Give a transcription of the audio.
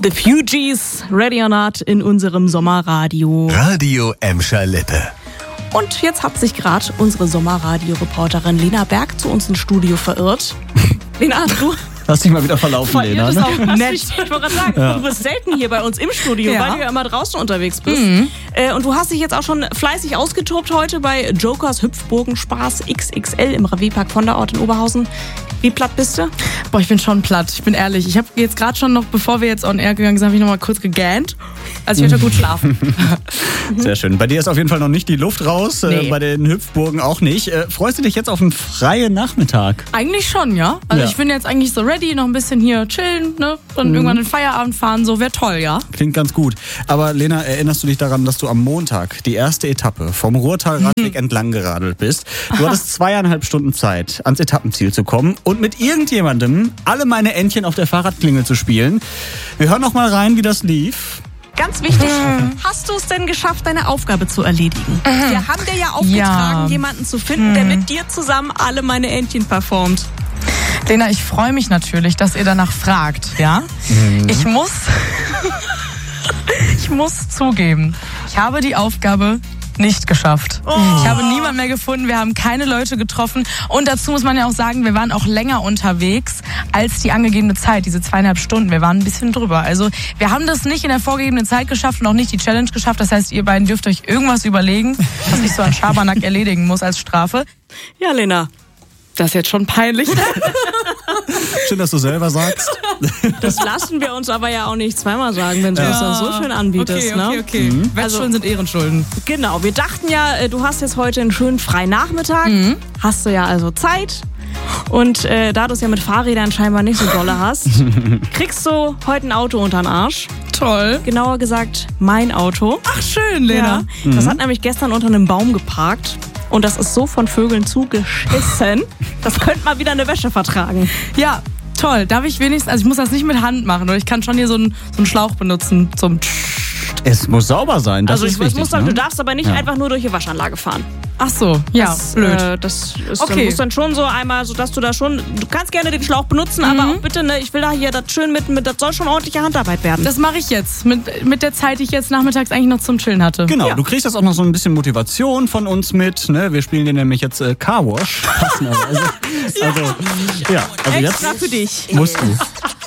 The Fugees, Ready or Not in unserem Sommerradio. Radio Emscher Lippe. Und jetzt hat sich gerade unsere Sommerradio-Reporterin Lena Berg zu uns ins Studio verirrt. Lena, du hast dich mal wieder verlaufen, Lena. Das Ne? auch nett. Ich wollte gerade sagen, du bist selten hier bei uns im Studio, weil du ja immer draußen unterwegs bist. Und du hast dich jetzt auch schon fleißig ausgetobt heute bei Jokers Hüpfburgenspaß XXL im Ravierpark von der Ort in Oberhausen. Wie platt bist du? Boah, ich bin schon platt. Ich bin ehrlich. Ich habe jetzt gerade schon noch, bevor wir jetzt on air gegangen sind, habe ich noch mal kurz gegähnt. Also ich werde gut schlafen. Sehr schön. Bei dir ist auf jeden Fall noch nicht die Luft raus. Nee. Bei den Hüpfburgen auch nicht. Freust du dich jetzt auf einen freien Nachmittag? Eigentlich schon, ja. Also ich bin jetzt eigentlich so ready, noch ein bisschen hier chillen, ne? Dann irgendwann in den Feierabend fahren, so wäre toll, ja. Klingt ganz gut. Aber Lena, erinnerst du dich daran, dass du am Montag die erste Etappe vom Ruhrtal-Radweg entlang geradelt bist? Du hattest 2,5 Stunden Zeit, ans Etappenziel zu kommen und mit irgendjemandem alle meine Entchen auf der Fahrradklingel zu spielen. Wir hören noch mal rein, wie das lief. Ganz wichtig, hast du es denn geschafft, deine Aufgabe zu erledigen? Wir haben dir ja aufgetragen, jemanden zu finden, der mit dir zusammen alle meine Entchen performt. Lena, ich freue mich natürlich, dass ihr danach fragt, ja? Ich muss zugeben, ich habe die Aufgabe nicht geschafft. Ich habe niemanden mehr gefunden, wir haben keine Leute getroffen und dazu muss man ja auch sagen, wir waren auch länger unterwegs als die angegebene Zeit, diese 2,5 Stunden. Wir waren ein bisschen drüber. Also wir haben das nicht in der vorgegebenen Zeit geschafft und auch nicht die Challenge geschafft. Das heißt, ihr beiden dürft euch irgendwas überlegen, was ich so an Schabernack erledigen muss als Strafe. Ja, Lena. Das ist jetzt schon peinlich. Schön, dass du selber sagst. Das lassen wir uns aber ja auch nicht zweimal sagen, wenn du uns das so schön anbietest. Okay. Wettschulden sind Ehrenschulden. Genau, wir dachten ja, du hast jetzt heute einen schönen freien Nachmittag. Hast du ja also Zeit. Und da du es ja mit Fahrrädern scheinbar nicht so dolle hast, kriegst du heute ein Auto unter den Arsch. Toll. Genauer gesagt, mein Auto. Ach, schön, Lena. Ja, das hat nämlich gestern unter einem Baum geparkt. Und das ist so von Vögeln zugeschissen. Das könnte mal wieder eine Wäsche vertragen. Ja, toll. Darf ich wenigstens, also ich muss das nicht mit Hand machen, oder ich kann schon hier so einen Schlauch benutzen zum Es muss sauber sein, das ist wichtig. Du darfst aber nicht einfach nur durch die Waschanlage fahren. Ach so, ja, blöd. Das ist muss dann schon so einmal, so dass du da schon, du kannst gerne den Schlauch benutzen, aber auch bitte, ne, ich will da hier das schön mit, das soll schon ordentliche Handarbeit werden. Das mache ich jetzt, mit der Zeit, die ich jetzt nachmittags eigentlich noch zum Chillen hatte. Genau, du kriegst das auch noch so ein bisschen Motivation von uns mit, ne? Wir spielen dir nämlich jetzt Car Wash, passenderweise. Also extra jetzt für dich. musst du.